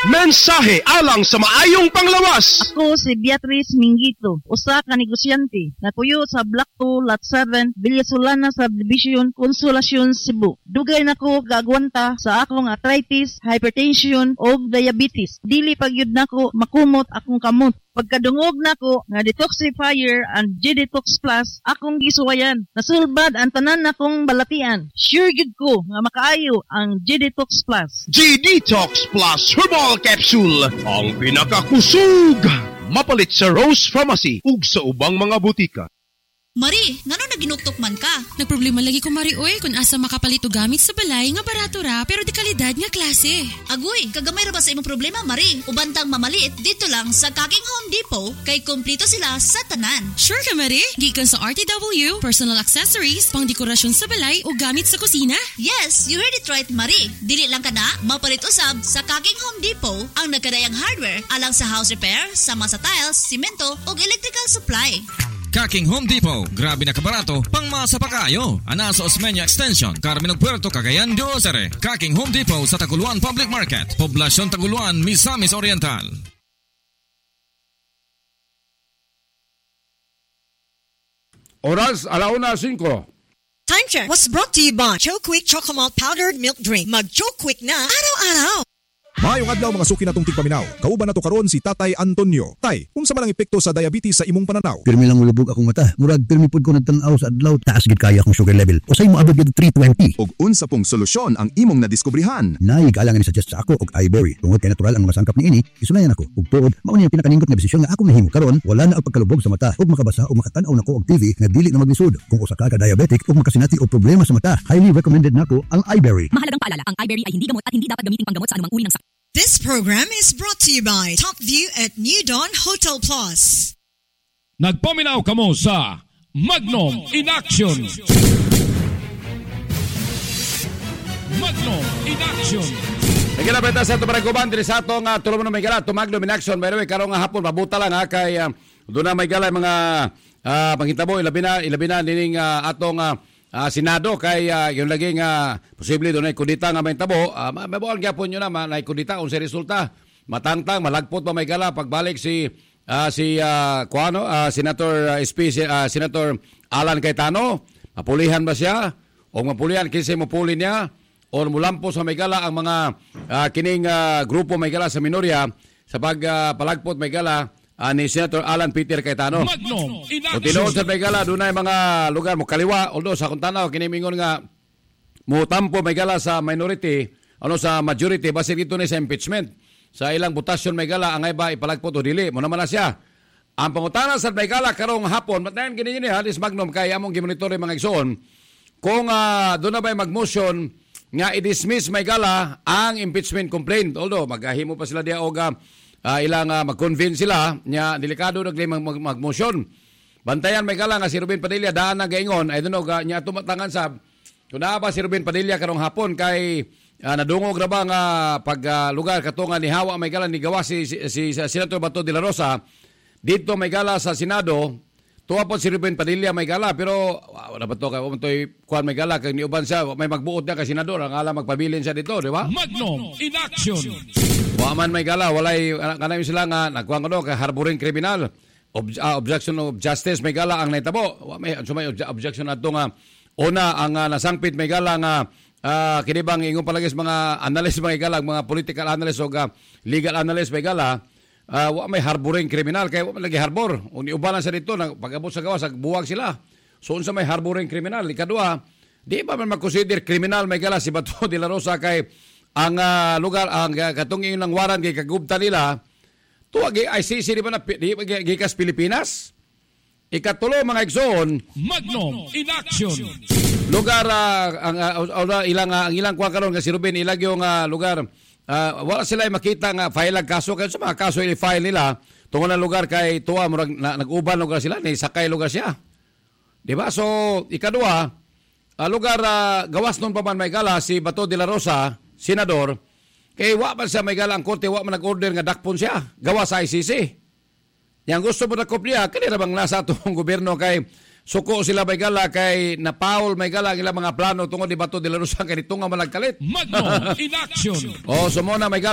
Mensahe alang sa maayong panglawas. Ako si Beatrice Mingito, usa ka negosyante na puyo sa Block 2, Lot 7, Villasolana Subdivision, Consolacion, Cebu. Dugay nako gagwanta sa akong arthritis, hypertension o diabetes. Dili pagyud nako makumot akong kamot. Pagkadungog nako nga detoxifier and G-Detox Plus akong gisuwayan. Nasulbad ang tanan nakong balatian. Sure gid ko nga makaayo ang G-Detox Plus. G-Detox Plus Herbal Capsule, ang pinakakusog. Mapalit sa Rose Pharmacy ug sa ubang mga butika. Mari, ngano naginuktok man ka? Nagproblema lagi ko, Mari, oy, kung asa makapalit og gamit sa balay nga barato ra pero di kalidad nga klase. Agoy, kagamay ra ba sa imong problema, Mari? Ubantang mamalit dito lang sa Kaking Home Depot kay kumpleto sila sa tanan. Sure ka, Mari? Gikan sa RTW, personal accessories, pang dekorasyon sa balay o gamit sa kusina? Yes, you heard it right, Mari. Dili lang ka na mapalit usab sa Kaking Home Depot ang nagkadayang hardware alang sa house repair, sama sa tiles, simento ug electrical supply. Kaking Home Depot, grabe na kabarato, pang masa pa kayo. Ana sa Osmeña Extension, Carmen Puerto, Cagayan de Ozare. Kaking Home Depot sa Taguluan Public Market, Poblasyon Taguluan, Misamis Oriental. Oras, 1:05. Time check was brought to you by Joe Quick Chocomalt Powdered Milk Drink. Mag-Joe Quick na araw-araw. Maayong adlaw mga suki natong tigpaminaw. Kauban nato karon si Tatay Antonio. Tay, unsa man ang epekto sa diabetes sa imong pananaw? Pirmi lang ulubog akong mata. Murag pirmi pud ko nagtan-aw sa adlaw, taas gid kaya akong sugar level. Usay mo abot gid 320. Ug unsa pong solusyon ang imong nadiskubrihan? Naay galang ni suggest sa ako og iBerry. Tungod kay natural ang mga sangkap niini, isunayan ako. Ug tuod, mao ni ang pinakanindot nga desisyon nga akong nahimo karon. Wala na og pagkalubog sa mata ug makabasa ug makatan-aw nako og TV nga dili na maglisod. Kung usa ka diabetic ug makasinati og problema sa mata, highly recommended nako ang iBerry. Mahalagang paalala, ang iBerry ay hindi gamot at hindi dapat gamitin panggamot sa anumang uri ng sakit. This program is brought to you by Top View at New Dawn Hotel Plus. Nagpaminaw kamo sa Magnum in Action. Magnum in Action. Nagkilapit sa ito paraguban diri sa atong tulungan may gala Magnum in Action. By the way, karong nga hapon mabuta lang kay doon na may gala mga panghitabo ilabi na nining atong Senado kay yung laging posible doon ay kudita nga may tabo. Mabuhan gyapon yun na may kudita kung sa resulta. Matantang, malagpot pa may gala pagbalik si Senator Alan Cayetano. Mapulihan ba siya? O mapulihan kinsa mo puli niya? O mulampos sa may gala ang mga kining grupo may gala sa minorya sa pagpalagpot may gala ni Senator Alan Peter Cayetano. O tinuod sa may gala, doon ay mga lugar mo kaliwa. Although sa kuntanaw, kinimingon nga mutampo may gala sa minority, sa majority, base dito ni sa impeachment. Sa ilang butasyon may gala, ang iba ipalagpot o dili. Mo naman na siya. Ang pangutana sa may gala karong hapon, matayan ganyan yun halis Magnum, kaya among gimonitore mga igsoon, kung doon na ba'y mag-motion nga i-dismiss may gala ang impeachment complaint. Although maghahimo pa sila diya o ilang mag-convince sila niya delikado nagli mag-motion. Bantayan may gala nga si Ruben Padilla daan na gaingon ay dunog niya tumatangan sa kung naa ba si Ruben Padilla karong hapon kay nadungog ra ba nga pag lugar katungan ni hawa may gala ni gawa si Senator Bato de la Rosa dito may gala sa Senado. Tuwa po si Ruben Padilla may gala pero wala ba to kay umantoy kuan may gala kay niuban siya may magbuot na kay senador ang ala magpabilin siya dito, di ba? Magnum in Action. Waman may gala walay kanay sila nga nagkuan kay harboring criminal. Objection of justice may gala ang naitabo. May objection adto nga una ang nasangpit may gala nga kinibang ingon palagis mga analyst may gala mga political analyst o legal analyst may gala. May harboring criminal kaya lagi harbor uni ubanan sa dito pag-abot sa gawas buwag sila so unsa may harboring criminal ikadua di ba man mag-consider criminal may gala si Bato de la Rosa kay ang lugar ang katong ilang waran kay kagubta nila tuwag ICC di ba na gikas Pilipinas ikatulo mga igsoon Magnum in Action lugar ang ilang kuha karon nga si Ruben ilag yung lugar wala sila makita nga file ang kaso kaya sa mga kaso i-file nila tungkol ng lugar kay tuwa murag nag-uban lugar sila ni sakay lugar siya di ba so ikadua lugar gawas nun pa man may gala si Bato de la Rosa senador kay wa man siya may gala ang korte wa man nag-order nga dakpon siya gawa sa ICC yang gusto mo na kopya kanira bang nasa atong gobyerno kay suko sila may gala kay na Paul may gala ang ilang mga plano tungod ni Bato de la Rosa kay nitunga malagkalit. Magnum in Action. Sumona may gala